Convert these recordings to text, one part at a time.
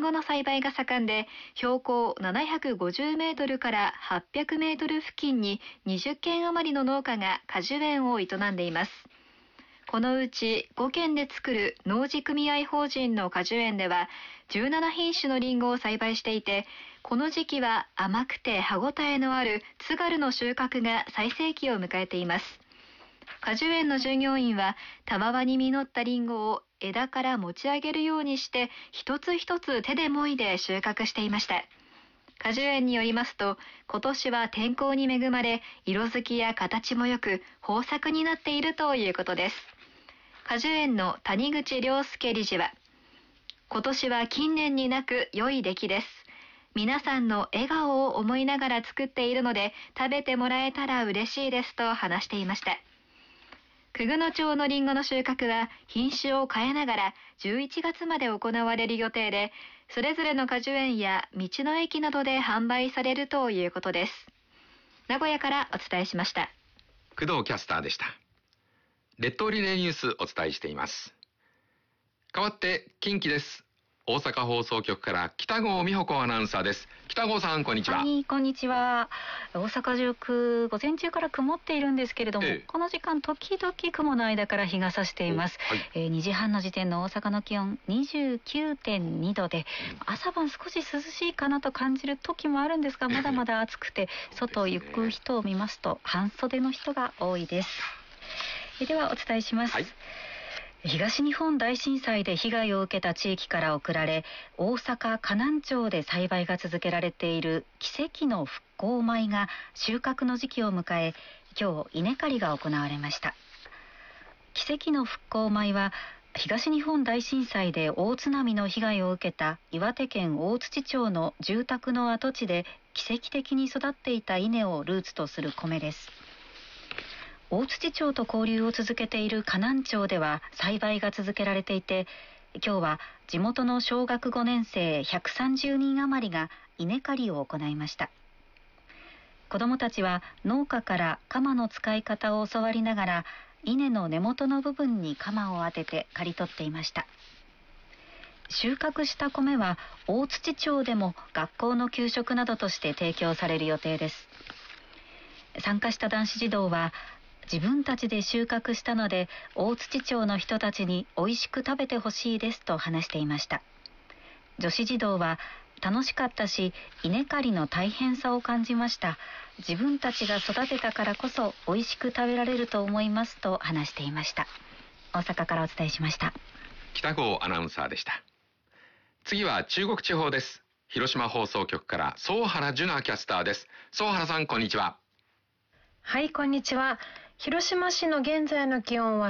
ゴの栽培が盛んで、標高750メートルから800メートル付近に20軒余りの農家が果樹園を営んでいます。このうち5軒で作る農事組合法人の果樹園では17品種のリンゴを栽培していて、この時期は甘くて歯ごたえのあるつがるの収穫が最盛期を迎えています。果樹園の従業員はたわわに実ったリンゴを枝から持ち上げるようにして一つ一つ手でもいで収穫していました。果樹園によりますと、今年は天候に恵まれ、色づきや形も良く豊作になっているということです。果樹園の谷口良介理事は、今年は近年になく良い出来です。皆さんの笑顔を思いながら作っているので、食べてもらえたら嬉しいですと話していました。久久野町のリンゴの収穫は品種を変えながら11月まで行われる予定で、それぞれの果樹園や道の駅などで販売されるということです。名古屋からお伝えしました。 工藤キャスターでした。列島リレーニュースお伝えしています。代わって近畿です。大阪放送局から北郷美穂子アナウンサーです。北郷さん、こんにちは。 はい、こんにちは。大阪上空、午前中から曇っているんですけれども、この時間時々雲の間から日が差しています。2時半の時点の大阪の気温 29.2 度で、朝晩少し涼しいかなと感じる時もあるんですが、まだまだ暑くて外を行く人を見ますと半袖の人が多いです。ではお伝えします。東日本大震災で被害を受けた地域から送られ、大阪河南町で栽培が続けられている奇跡の復興米が収穫の時期を迎え、今日稲刈りが行われました。奇跡の復興米は東日本大震災で大津波の被害を受けた岩手県大槌町の住宅の跡地で奇跡的に育っていた稲をルーツとする米です。大槌町と交流を続けている河南町では栽培が続けられていて、今日は地元の小学5年生130人余りが稲刈りを行いました。子どもたちは農家から鎌の使い方を教わりながら、稲の根元の部分に鎌を当てて刈り取っていました。収穫した米は大槌町でも学校の給食などとして提供される予定です。参加した男子児童は、自分たちで収穫したので大槌町の人たちに美味しく食べてほしいですと話していました。女子児童は、楽しかったし稲刈りの大変さを感じました。自分たちが育てたからこそ美味しく食べられると思いますと話していました。大阪からお伝えしました。 北郷アナウンサーでした。次は中国地方です。広島放送局から総原樹奈キャスターです。総原さん、こんにちは。 はい、こんにちは。広島市の現在の気温は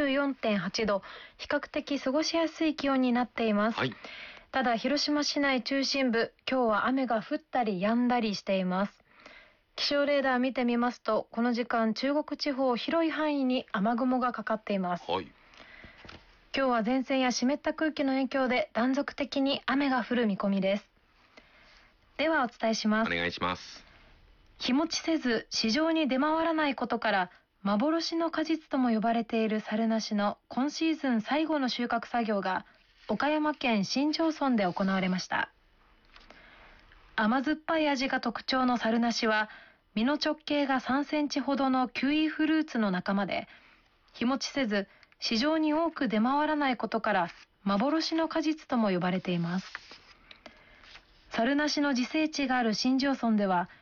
24.8 度、比較的過ごしやすい気温になっています。ただ広島市内中心部、今日は雨が降ったり止んだりしています。気象レーダー見てみますと、この時間中国地方広い範囲に雨雲がかかっています。今日は前線や湿った空気の影響で断続的に雨が降る見込みです。ではお伝えします。 お願いします。 日持ちせず市場に出回らないことから幻の果実とも呼ばれている猿なしの今シーズン最後の収穫作業が岡山県新庄村で行われました。甘酸っぱい味が特徴の猿なしは、実の直径が3センチほどのキウイフルーツの仲間で、日持ちせず市場に多く出回らないことから幻の果実とも呼ばれています。猿なしの自生地がある新庄村では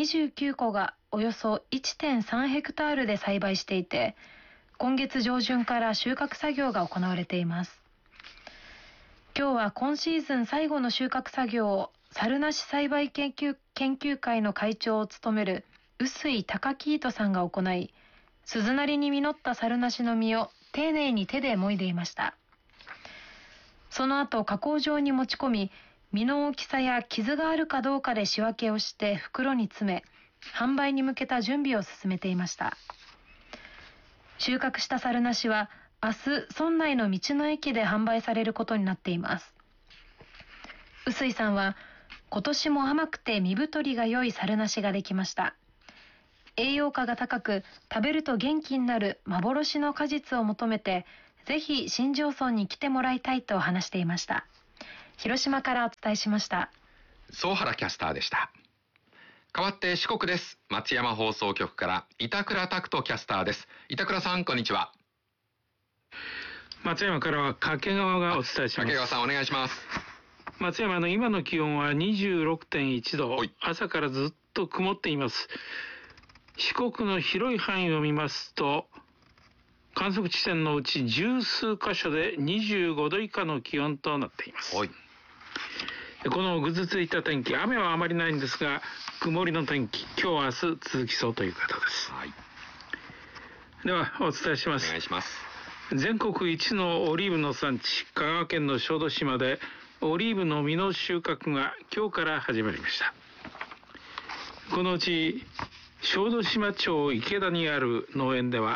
29戸がおよそ 1.3 ヘクタールで栽培していて、今月上旬から収穫作業が行われています。今日は今シーズン最後の収穫作業を猿なし栽培研究会の会長を務める臼井貴樹人さんが行い、鈴なりに実った猿なしの実を丁寧に手で揉いでいました。その後加工場に持ち込み、実の大きさや傷があるかどうかで仕分けをして袋に詰め、販売に向けた準備を進めていました。収穫した猿なしは明日村内の道の駅で販売されることになっています。臼井さんは、今年も甘くて実太りが良い猿なしができました。栄養価が高く食べると元気になる幻の果実を求めて、ぜひ新庄村に来てもらいたいと話していました。 広島からお伝えしました。 総原キャスターでした。代わって四国です。松山放送局から板倉拓人キャスターです。板倉さん、こんにちは。 松山からは掛川がお伝えします。 掛川さん、お願いします。 松山の今の気温は 26.1 度、朝からずっと曇っています。四国の広い範囲を見ますと、観測地点のうち十数箇所で25度以下の気温となっています。このぐずついた天気、雨はあまりないんですが、曇りの天気、今日明日続きそうということです。ではお伝えします。 お願いします。 全国一のオリーブの産地、香川県の小豆島でオリーブの実の収穫が今日から始まりました。このうち小豆島町池田にある農園では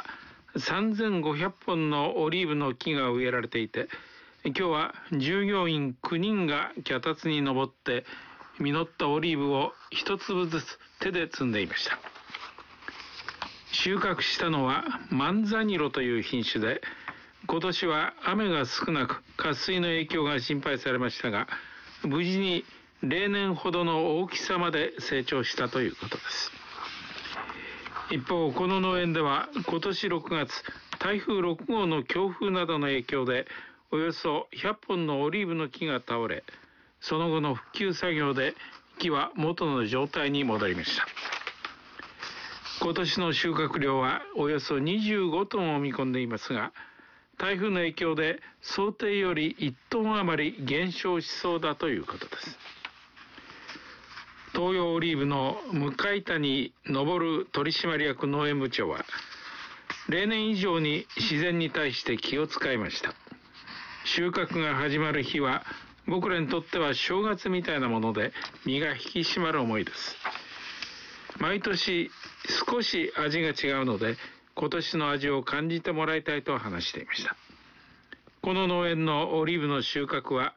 3500本のオリーブの木が植えられていて、今日は従業員9人が脚立に登って実ったオリーブを一粒ずつ手で摘んでいました。収穫したのはマンザニロという品種で、今年は雨が少なく渇水の影響が心配されましたが、無事に例年ほどの大きさまで成長したということです。一方、この農園では今年6月、台風6号の強風などの影響でおよそ100本のオリーブの木が倒れ、その後の復旧作業で木は元の状態に戻りました。今年の収穫量はおよそ25トンを見込んでいますが、台風の影響で想定より1トン余り減少しそうだということです。東洋オリーブの向谷昇取締役農園部長は、例年以上に自然に対して気を使いました。収穫が始まる日は僕らにとっては正月みたいなもので、身が引き締まる思いです。毎年少し味が違うので、今年の味を感じてもらいたいと話していました。この農園のオリーブの収穫は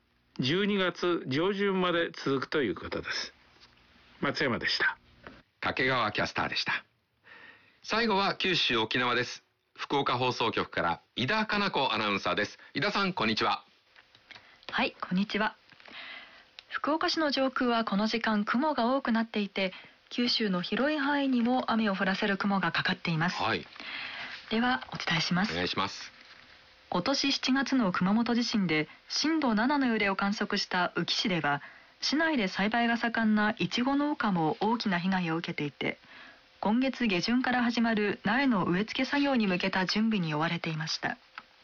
12月上旬まで続くということです。松山でした。 掛川キャスターでした。最後は九州沖縄です。福岡放送局から井田かな子アナウンサーです。井田さん、こんにちは。 はい、こんにちは。福岡市の上空はこの時間雲が多くなっていて、九州の広い範囲にも雨を降らせる雲がかかっています。ではお伝えします。 お願いします。 今年7月の熊本地震で震度7の揺れを観測した宇城市では、市内で栽培が盛んなイチゴ農家も大きな被害を受けていて、今月下旬から始まる苗の植え付け作業に向けた準備に追われていました。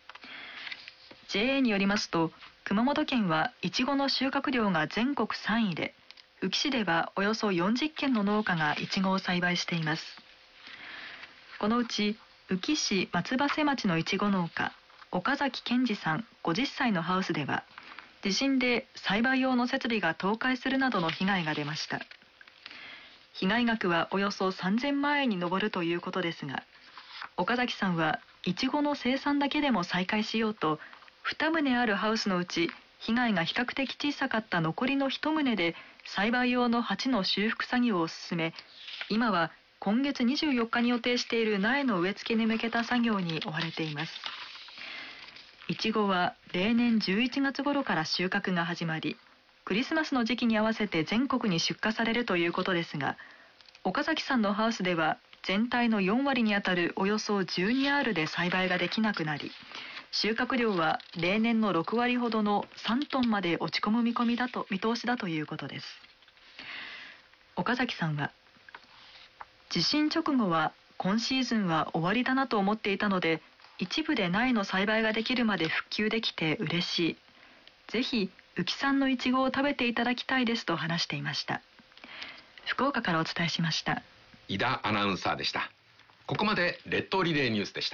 JA によりますと、熊本県はイチゴの収穫量が全国3位で、宇城市ではおよそ40軒の農家がイチゴを栽培しています。このうち宇城市松葉瀬町のイチゴ農家岡崎健二さん50歳のハウスでは、地震で栽培用の設備が倒壊するなどの被害が出ました。被害額はおよそ3000万円に上るということですが、岡崎さんはイチゴの生産だけでも再開しようと、2棟あるハウスのうち被害が比較的小さかった残りの1棟で栽培用の鉢の修復作業を進め、今は今月24日に予定している苗の植え付けに向けた作業に追われています。いちごは例年11月頃から収穫が始まり、クリスマスの時期に合わせて全国に出荷されるということですが、岡崎さんのハウスでは全体の4割にあたるおよそ12アールで栽培ができなくなり、収穫量は例年の6割ほどの3トンまで落ち込む見通しだということです。岡崎さんは、地震直後は今シーズンは終わりだなと思っていたので、一部で苗の栽培ができるまで復旧できて嬉しい。ぜひ宇城産のイチゴを食べていただきたいですと話していました。福岡からお伝えしました。 井田アナウンサーでした。ここまで列島リレーニュースでした。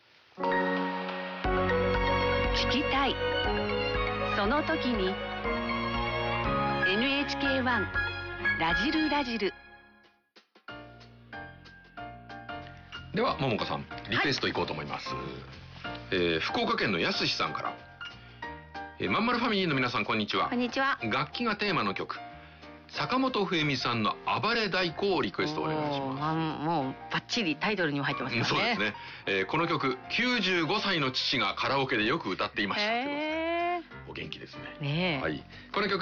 聞きたい、その時に NHK1 ラジルラジル。 では桃子さん、リクエストいこうと思います。福岡県のやすしさんから、まんまるファミリーの皆さん、こんにちは。 こんにちは。 楽器がテーマの曲、坂本冬美さんの暴れ太鼓をリクエストお願いします。 もうバッチリタイトルにも入ってますからね。 そうですね。この曲95歳の父がカラオケでよく歌っていました。 お元気ですね。 ねえ。 はい。この曲